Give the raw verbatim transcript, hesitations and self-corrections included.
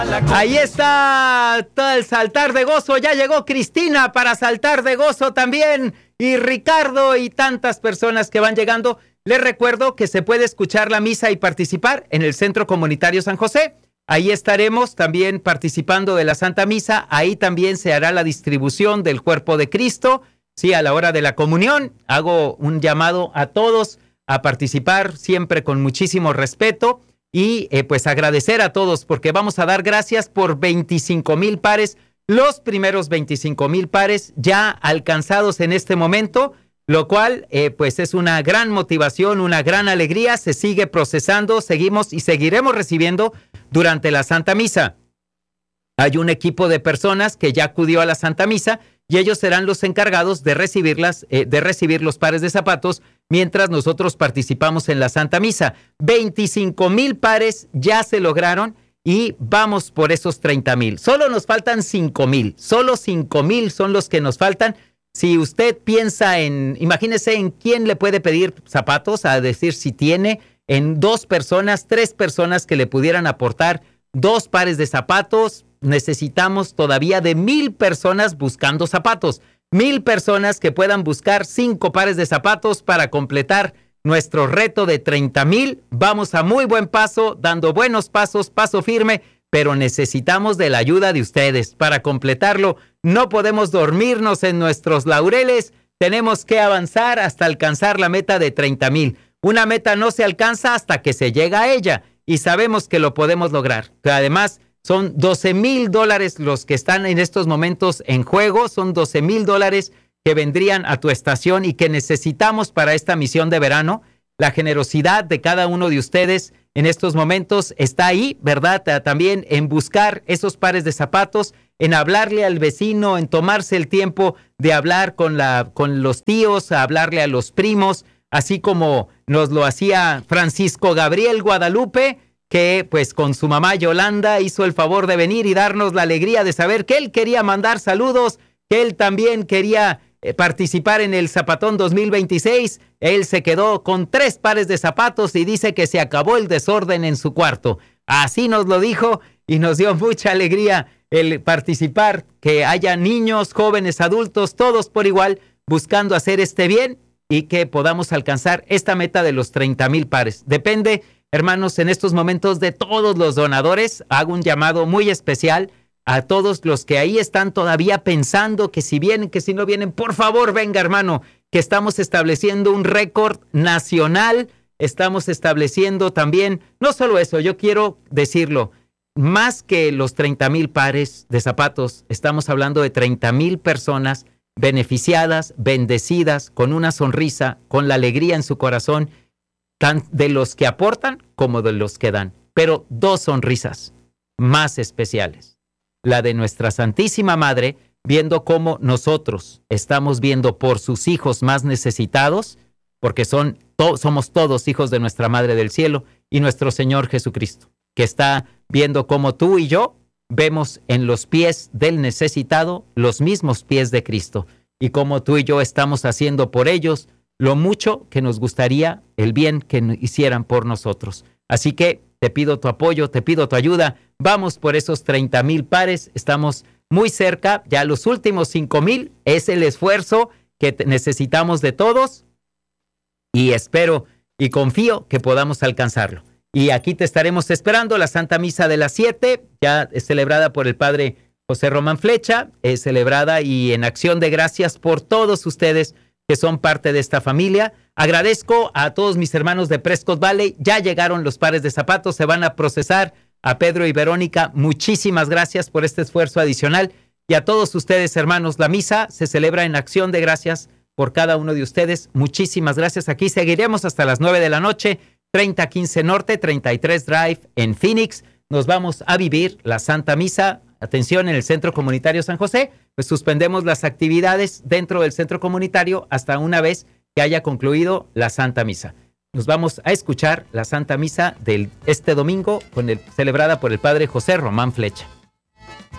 Ahí está todo el saltar de gozo. Ya llegó Cristina para saltar de gozo también. Y Ricardo y tantas personas que van llegando. Les recuerdo que se puede escuchar la misa y participar en el Centro Comunitario San José. Ahí estaremos también participando de la Santa Misa. Ahí también se hará la distribución del cuerpo de Cristo. Sí, a la hora de la comunión. Hago un llamado a todos a participar siempre con muchísimo respeto. Y eh, pues agradecer a todos porque vamos a dar gracias por veinticinco mil pares, los primeros veinticinco mil pares ya alcanzados en este momento, lo cual eh, pues es una gran motivación, una gran alegría. Se sigue procesando, seguimos y seguiremos recibiendo durante la Santa Misa. Hay un equipo de personas que ya acudió a la Santa Misa y ellos serán los encargados de recibirlas, eh, de recibir los pares de zapatos mientras nosotros participamos en la Santa Misa. veinticinco mil pares ya se lograron y vamos por esos treinta mil. Solo nos faltan cinco mil. Solo cinco mil son los que nos faltan. Si usted piensa en, imagínese en quién le puede pedir zapatos, a decir si tiene en dos personas, tres personas que le pudieran aportar dos pares de zapatos. Necesitamos todavía de mil personas buscando zapatos. Mil personas que puedan buscar cinco pares de zapatos para completar nuestro reto de treinta mil. Vamos a muy buen paso, dando buenos pasos, paso firme, pero necesitamos de la ayuda de ustedes para completarlo. No podemos dormirnos en nuestros laureles. Tenemos que avanzar hasta alcanzar la meta de treinta mil. Una meta no se alcanza hasta que se llega a ella y sabemos que lo podemos lograr. Además, son doce mil dólares los que están en estos momentos en juego. Son doce mil dólares que vendrían a tu estación y que necesitamos para esta misión de verano. La generosidad de cada uno de ustedes en estos momentos está ahí, ¿verdad? También en buscar esos pares de zapatos, en hablarle al vecino, en tomarse el tiempo de hablar con, la, con los tíos, a hablarle a los primos, así como nos lo hacía Francisco Gabriel Guadalupe, que pues con su mamá Yolanda hizo el favor de venir y darnos la alegría de saber que él quería mandar saludos, que él también quería eh, participar en el Zapatón dos mil veintiséis. Él se quedó con tres pares de zapatos y dice que se acabó el desorden en su cuarto. Así nos lo dijo y nos dio mucha alegría el participar, que haya niños, jóvenes, adultos, todos por igual, buscando hacer este bien y que podamos alcanzar esta meta de los treinta mil pares. Depende, hermanos, en estos momentos de todos los donadores. Hago un llamado muy especial a todos los que ahí están todavía pensando que si vienen, que si no vienen, por favor, venga, hermano, que estamos estableciendo un récord nacional. Estamos estableciendo también, no solo eso, yo quiero decirlo, más que los treinta mil pares de zapatos, estamos hablando de treinta mil personas beneficiadas, bendecidas, con una sonrisa, con la alegría en su corazón, tan de los que aportan como de los que dan. Pero dos sonrisas más especiales. La de nuestra Santísima Madre, viendo cómo nosotros estamos viendo por sus hijos más necesitados, porque son to- somos todos hijos de nuestra Madre del Cielo, y nuestro Señor Jesucristo, que está viendo cómo tú y yo vemos en los pies del necesitado los mismos pies de Cristo, y cómo tú y yo estamos haciendo por ellos lo mucho que nos gustaría el bien que hicieran por nosotros. Así que te pido tu apoyo, te pido tu ayuda. Vamos por esos treinta mil pares. Estamos muy cerca. Ya los últimos cinco mil es el esfuerzo que necesitamos de todos. Y espero y confío que podamos alcanzarlo. Y aquí te estaremos esperando. La Santa Misa de las siete, ya es celebrada por el Padre José Román Flecha, es celebrada y en acción de gracias por todos ustedes que son parte de esta familia. Agradezco a todos mis hermanos de Prescott Valley. Ya llegaron los pares de zapatos, se van a procesar. A Pedro y Verónica, muchísimas gracias por este esfuerzo adicional. Y a todos ustedes, hermanos, la misa se celebra en acción de gracias por cada uno de ustedes. Muchísimas gracias. Aquí seguiremos hasta las nueve de la noche, treinta quince Norte, treinta y tres Drive en Phoenix. Nos vamos a vivir la Santa Misa. Atención, en el Centro Comunitario San José, pues suspendemos las actividades dentro del Centro Comunitario hasta una vez que haya concluido la Santa Misa. Nos vamos a escuchar la Santa Misa de este domingo con el, celebrada por el Padre José Román Flecha.